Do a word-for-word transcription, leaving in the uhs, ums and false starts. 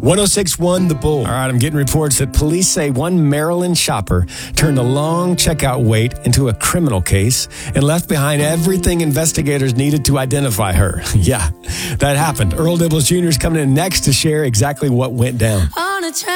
one oh six point one The Bull. All right, I'm getting reports that police say one Maryland shopper turned a long checkout wait into a criminal case and left behind everything investigators needed to identify her. Yeah, that happened. Earl Dibbles Junior is coming in next to share exactly what went down. On a train.